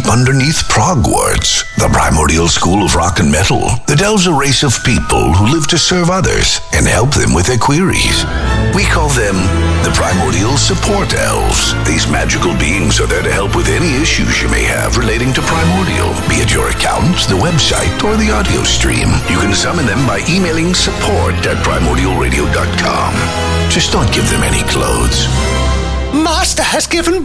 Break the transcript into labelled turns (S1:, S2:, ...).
S1: deep underneath Progwarts, the primordial school of rock and metal that delves a race of people who live to serve others and help them with their queries. We call them the Primordial Support Elves. These magical beings are there to help with any issues you may have relating to Primordial, be it your account, the website, or the audio stream. You can summon them by emailing support@primordialradio.com. Just don't give them any clothes.
S2: Master has given